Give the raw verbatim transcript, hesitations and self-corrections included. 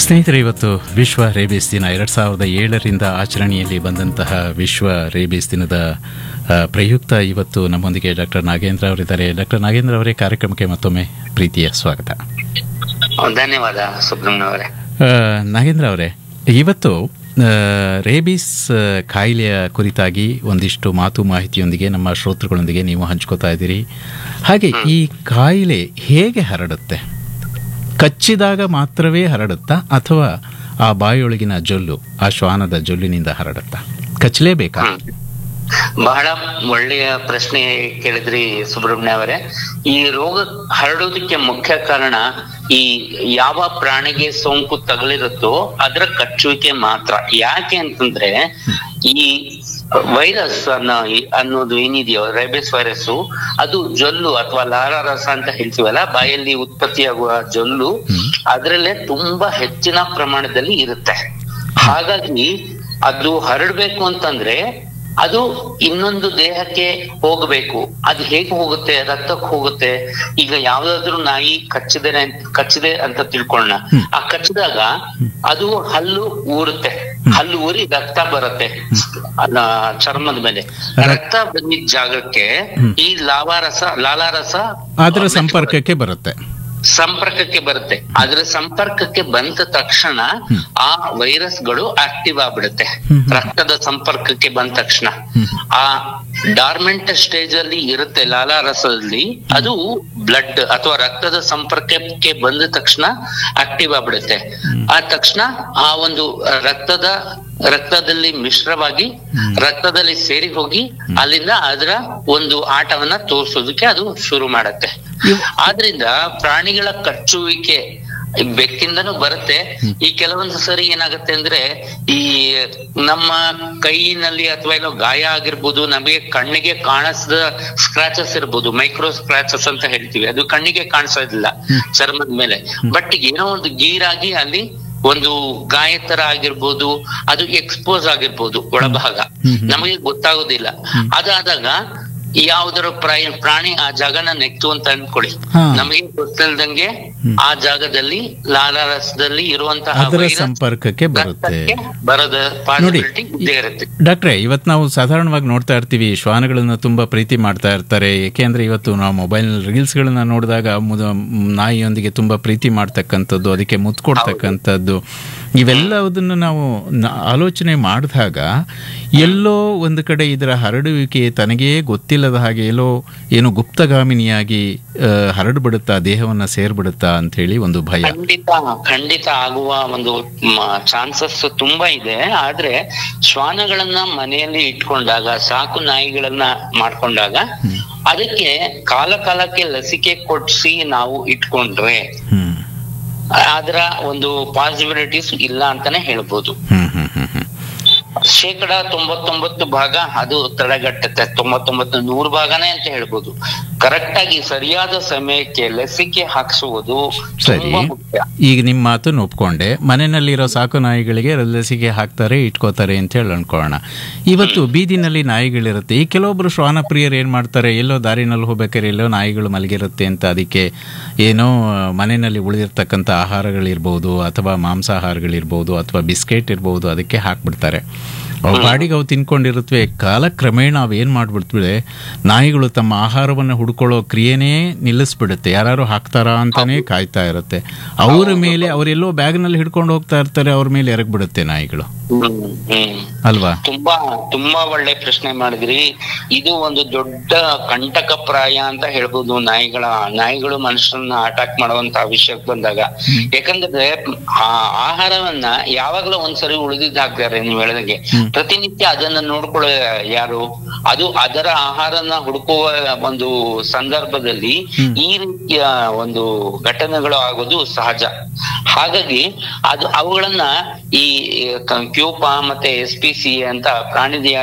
ಸ್ನೇಹಿತರೆ, ಇವತ್ತು ವಿಶ್ವ ರೇಬಿಸ್ ದಿನ. ಎರಡು ಸಾವಿರದ ಏಳರಿಂದ ಆಚರಣೆಯಲ್ಲಿ ಬಂದಂತಹ ವಿಶ್ವ ರೇಬಿಸ್ ದಿನದ ಆ, ಪ್ರಯುಕ್ತ ಇವತ್ತು ನಮ್ಮೊಂದಿಗೆ ಡಾಕ್ಟರ್ ನಾಗೇಂದ್ರ ಅವರಿದ್ದಾರೆ. ಡಾಕ್ಟರ್ ನಾಗೇಂದ್ರ ಅವರೇ, ಕಾರ್ಯಕ್ರಮಕ್ಕೆ ಮತ್ತೊಮ್ಮೆ ಪ್ರೀತಿಯ ಸ್ವಾಗತ. ಧನ್ಯವಾದ ಸುಬ್ರಹ್ಮಣ್ಯ ಅವರೇ. ಆ, ನಾಗೇಂದ್ರ ಅವರೇ, ಇವತ್ತು ಆ, ರೇಬಿಸ್ ಆ, ಕಾಯಿಲೆಯ ಕುರಿತಾಗಿ ಒಂದಿಷ್ಟು ಮಾತು ಮಾಹಿತಿಯೊಂದಿಗೆ ನಮ್ಮ ಶ್ರೋತೃಗಳೊಂದಿಗೆ ನೀವು ಹಂಚ್ಕೋತಾ ಇದ್ದೀರಿ. ಹಾಗೆ ಈ ಕಾಯಿಲೆ ಹೇಗೆ ಹರಡುತ್ತೆ? ಕಚ್ಚಿದಾಗ ಮಾತ್ರವೇ ಹರಡುತ್ತಾ ಅಥವಾ ಆ ಬಾಯಿಯೊಳಗಿನ ಜೊಲ್ಲು, ಆ ಶ್ವಾನದ ಜೊಲ್ಲಿನಿಂದ ಹರಡುತ್ತಾ? ಕಚ್ಚಲೇಬೇಕಾ? ಬಹಳ ಒಳ್ಳೆಯ ಪ್ರಶ್ನೆ ಕೇಳಿದ್ರಿ ಸುಬ್ರಹ್ಮಣ್ಯ ಅವರೇ. ಈ ರೋಗ ಹರಡೋದಕ್ಕೆ ಮುಖ್ಯ ಕಾರಣ ಈ ಯಾವ ಪ್ರಾಣಿಗೆ ಸೋಂಕು ತಗುಲಿರುತ್ತೋ ಅದರ ಕಚ್ಚುವಿಕೆ ಮಾತ್ರ. ಯಾಕೆ ಅಂತಂದ್ರೆ ಈ ವೈರಸ್ ಅನ್ನೋ ಅನ್ನೋದು ಏನಿದೆಯೋ ರೇಬಿಸ್ ವೈರಸ್, ಅದು ಜೊಲ್ಲು ಅಥವಾ ಲಾಲಾರಸ ಅಂತ ಹೇಳ್ತೀವಲ್ಲ, ಬಾಯಲ್ಲಿ ಉತ್ಪತ್ತಿಯಾಗುವ ಜೊಲ್ಲು ಅದರಲ್ಲೇ ತುಂಬಾ ಹೆಚ್ಚಿನ ಪ್ರಮಾಣದಲ್ಲಿ ಇರುತ್ತೆ. ಹಾಗಾಗಿ ಅದು ಹರಡ್ಬೇಕು ಅಂತಂದ್ರೆ ಅದು ಇನ್ನೊಂದು ದೇಹಕ್ಕೆ ಹೋಗ್ಬೇಕು. ಅದು ಹೇಗೆ ಹೋಗುತ್ತೆ? ರಕ್ತಕ್ಕೆ ಹೋಗುತ್ತೆ. ಈಗ ಯಾವ್ದಾದ್ರು ನಾಯಿ ಕಚ್ಚಿದೆ ಕಚ್ಚಿದೆ ಅಂತ ತಿಳ್ಕೊಳ್ಳೋಣ. ಆ ಕಚ್ಚಿದಾಗ ಅದು ಹಲ್ಲು ಊರುತ್ತೆ, ಹಲ್ಲು ಊರಿ ರಕ್ತ ಬರುತ್ತೆ ಚರ್ಮದ ಮೇಲೆ. ರಕ್ತ ಬಂದಿದ್ದ ಜಾಗಕ್ಕೆ ಈ ಲಾವಾರಸ ಲಾಲಾರಸ ಅದರ ಸಂಪರ್ಕಕ್ಕೆ ಬರುತ್ತೆ ಸಂಪರ್ಕಕ್ಕೆ ಬರುತ್ತೆ. ಅದರ ಸಂಪರ್ಕಕ್ಕೆ ಬಂದ ತಕ್ಷಣ ಆ ವೈರಸ್ ಗಳು ಆಕ್ಟಿವ್ ಆಗ್ಬಿಡುತ್ತೆ. ರಕ್ತದ ಸಂಪರ್ಕಕ್ಕೆ ಬಂದ ತಕ್ಷಣ ಆ ಡಾರ್ಮೆಂಟ್ ಸ್ಟೇಜ್ ಅಲ್ಲಿ ಇರುತ್ತೆ ಲಾಲಾರಸದಲ್ಲಿ, ಅದು ಬ್ಲಡ್ ಅಥವಾ ರಕ್ತದ ಸಂಪರ್ಕಕ್ಕೆ ಬಂದ ತಕ್ಷಣ ಆಕ್ಟಿವ್ ಆಗ್ಬಿಡುತ್ತೆ. ಆ ತಕ್ಷಣ ಆ ಒಂದು ರಕ್ತದ ರಕ್ತದಲ್ಲಿ ಮಿಶ್ರವಾಗಿ ರಕ್ತದಲ್ಲಿ ಸೇರಿ ಹೋಗಿ ಅಲ್ಲಿಂದ ಅದರ ಒಂದು ಆಟವನ್ನ ತೋರಿಸೋದಕ್ಕೆ ಅದು ಶುರು ಮಾಡತ್ತೆ. ಆದ್ರಿಂದ ಪ್ರಾಣಿಗಳ ಕಚ್ಚುವಿಕೆ ಬೆಕ್ಕಿಂದನೂ ಬರುತ್ತೆ. ಈ ಕೆಲವೊಂದು ಸರಿ ಏನಾಗುತ್ತೆ ಅಂದ್ರೆ ಈ ನಮ್ಮ ಕೈನಲ್ಲಿ ಅಥವಾ ಏನೋ ಗಾಯ ಆಗಿರ್ಬೋದು, ನಮಗೆ ಕಣ್ಣಿಗೆ ಕಾಣಿಸದ ಸ್ಕ್ರಾಚಸ್ ಇರ್ಬೋದು, ಮೈಕ್ರೋ ಸ್ಕ್ರಾಚಸ್ ಅಂತ ಹೇಳ್ತೀವಿ. ಅದು ಕಣ್ಣಿಗೆ ಕಾಣಿಸೋದಿಲ್ಲ ಚರ್ಮದ ಮೇಲೆ, ಬಟ್ ಏನೋ ಒಂದು ಗೀರಾಗಿ ಅಲ್ಲಿ ಒಂದು ಗಾಯ ತರ ಆಗಿರ್ಬೋದು, ಅದು ಎಕ್ಸ್ಪೋಸ್ ಆಗಿರ್ಬೋದು ಒಳಭಾಗ, ನಮಗೆ ಗೊತ್ತಾಗೋದಿಲ್ಲ. ಅದಾದಾಗ ಯಾವ್ದಾರ ಪ್ರಾಣಿ ಪ್ರಾಣಿ ಆ ಜಾಗನ ನೆಕ್ತು ಅಂತ ಅನ್ಕೊಳ್ಳಿ, ನಮಗೆ ಗೊತ್ತಿಲ್ದಂಗೆ ಆ ಜಾಗದಲ್ಲಿ ಲಾಲಾರಸದಲ್ಲಿ ಇರುವಂತಹ ಸಂಪರ್ಕಕ್ಕೆ ಬರುತ್ತೆ ಬರೋದ ಪಾಸಿಬಿಲಿಟಿ ಇದ್ದೇ ಇರುತ್ತೆ. ಡಾಕ್ಟ್ರೆ, ಇವತ್ತು ನಾವು ಸಾಧಾರಣವಾಗಿ ನೋಡ್ತಾ ಇರ್ತೀವಿ, ಶ್ವಾನಗಳನ್ನ ತುಂಬಾ ಪ್ರೀತಿ ಮಾಡ್ತಾ ಇರ್ತಾರೆ. ಏಕೆಂದ್ರೆ ಇವತ್ತು ನಾವು ಮೊಬೈಲ್ ರೀಲ್ಸ್ ಗಳನ್ನ ನೋಡಿದಾಗ ನಾಯಿಯೊಂದಿಗೆ ತುಂಬಾ ಪ್ರೀತಿ ಮಾಡ್ತಕ್ಕಂಥದ್ದು, ಅದಕ್ಕೆ ಮುತ್ತು ಕೊಡ್ತಕ್ಕಂಥದ್ದು, ಇವೆಲ್ಲದನ್ನು ನಾವು ಆಲೋಚನೆ ಮಾಡಿದಾಗ ಎಲ್ಲೋ ಒಂದು ಕಡೆ ಇದರ ಹರಡುವಿಕೆ ತನಗೇ ಗೊತ್ತಿಲ್ಲದ ಹಾಗೆ ಎಲ್ಲೋ ಏನೋ ಗುಪ್ತಗಾಮಿನಿಯಾಗಿ ಹರಡ್ಬಿಡುತ್ತಾ, ದೇಹವನ್ನ ಸೇರ್ಬಿಡುತ್ತಾ ಅಂತ ಹೇಳಿ ಒಂದು ಭಯ. ಖಂಡಿತ ಖಂಡಿತ ಆಗುವ ಒಂದು ಚಾನ್ಸಸ್ ತುಂಬಾ ಇದೆ. ಆದ್ರೆ ಶ್ವಾನಗಳನ್ನ ಮನೆಯಲ್ಲಿ ಇಟ್ಕೊಂಡಾಗ, ಸಾಕು ನಾಯಿಗಳನ್ನ ಮಾಡ್ಕೊಂಡಾಗ ಅದಕ್ಕೆ ಕಾಲ ಕಾಲಕ್ಕೆ ಲಸಿಕೆ ಕೊಡ್ಸಿ ನಾವು ಇಟ್ಕೊಂಡ್ರೆ ಅದರ ಒಂದು ಪಾಸಿಬಿಲಿಟೀಸ್ ಇಲ್ಲ ಅಂತಾನೆ ಹೇಳ್ಬೋದು. ಶೇಕಡ ತೊಂಬತ್ತೊಂಬತ್ತು ಭಾಗ ಅದು ತಡೆಗಟ್ಟುತ್ತೆ, ತೊಂಬತ್ತೊಂಬತ್ತು ನೂರು ಭಾಗನೇ ಅಂತ ಹೇಳ್ಬೋದು. ಕರೆಕ್ಟ್ ಆಗಿ ಸರಿಯಾದ ಸಮಯಕ್ಕೆ ಲಸಿಕೆ ಹಾಕ್ಸುವುದು ಸರಿ. ಈಗ ನಿಮ್ಮ ಮಾತನ್ನು ಒಪ್ಕೊಂಡೆ, ಮನೆಯಲ್ಲಿರೋ ಸಾಕು ನಾಯಿಗಳಿಗೆ ಲಸಿಕೆ ಹಾಕ್ತಾರೆ, ಇಟ್ಕೋತಾರೆ ಅಂತ ಹೇಳಿ ಅನ್ಕೊಳ್ಳೋಣ. ಇವತ್ತು ಬೀದಿನಲ್ಲಿ ನಾಯಿಗಳಿರುತ್ತೆ. ಈ ಕೆಲವೊಬ್ರು ಶ್ವಾನ ಪ್ರಿಯರು ಏನ್ ಮಾಡ್ತಾರೆ, ಎಲ್ಲೋ ದಾರಿನಲ್ಲಿ ಹೋಗ್ಬೇಕಾದ್ರೆ ಎಲ್ಲೋ ನಾಯಿಗಳು ಮಲಗಿರುತ್ತೆ ಅಂತ ಅದಕ್ಕೆ ಏನೋ ಮನೆಯಲ್ಲಿ ಉಳಿದಿರ್ತಕ್ಕಂಥ ಆಹಾರಗಳಿರ್ಬೋದು ಅಥವಾ ಮಾಂಸಾಹಾರಗಳಿರ್ಬೋದು ಅಥವಾ ಬಿಸ್ಕೆಟ್ ಇರ್ಬೋದು, ಅದಕ್ಕೆ ಹಾಕ್ಬಿಡ್ತಾರೆ. ಅವು ಬಾಡಿಗೆ ಅವು ತಿನ್ಕೊಂಡಿರುತ್ತವೆ. ಕಾಲಕ್ರಮೇಣ ಅವು ಏನ್ ಮಾಡ್ಬಿಡ್ತವೆ, ನಾಯಿಗಳು ತಮ್ಮ ಆಹಾರವನ್ನು ಹುಡ್ಕೊಳ್ಳೋ ಕ್ರಿಯೆನೇ ನಿಲ್ಲಿಸ್ಬಿಡುತ್ತೆ. ಯಾರು ಹಾಕ್ತಾರಾ ಅಂತಾನೆ ಕಾಯ್ತಾ ಇರುತ್ತೆ. ಅವರ ಮೇಲೆ ಅವರೆಲ್ಲೋ ಬ್ಯಾಗ್ ನಲ್ಲಿ ಹಿಡ್ಕೊಂಡು ಹೋಗ್ತಾ ಇರ್ತಾರೆ, ಅವ್ರ ಮೇಲೆ ಎರಗ್ಬಿಡುತ್ತೆ ನಾಯಿಗಳು ಅಲ್ವಾ? ತುಂಬಾ ತುಂಬಾ ಒಳ್ಳೆ ಪ್ರಶ್ನೆ ಮಾಡಿದ್ರಿ. ಇದು ಒಂದು ದೊಡ್ಡ ಕಂಟಕ ಪ್ರಾಯ ಅಂತ ಹೇಳ್ಬೋದು. ನಾಯಿಗಳ ನಾಯಿಗಳು ಮನುಷ್ಯರನ್ನ ಅಟ್ಯಾಕ್ ಮಾಡುವಂತ ವಿಷಯಕ್ಕೆ ಬಂದಾಗ, ಯಾಕಂದ್ರೆ ಆ ಆಹಾರವನ್ನ ಯಾವಾಗ್ಲೂ ಒಂದ್ಸರಿ ಉಳಿದಿದ್ದು ಹಾಕ್ತಾರೆ. ನೀವು ಹೇಳಿದಂಗೆ ಪ್ರತಿನಿತ್ಯ ಅದನ್ನ ನೋಡ್ಕೊಳ್ಳೋ ಯಾರು? ಅದು ಅದರ ಆಹಾರನ ಹುಡುಕುವ ಒಂದು ಸಂದರ್ಭದಲ್ಲಿ ಈ ರೀತಿಯ ಒಂದು ಘಟನೆಗಳು ಆಗೋದು ಸಹಜ. ಹಾಗಾಗಿ ಅದು ಅವುಗಳನ್ನ ಈ ಕ್ಯೂಪಾ ಮತ್ತೆ ಎಸ್ ಪಿ ಸಿ ಅಂತ ಪ್ರಾಣಿ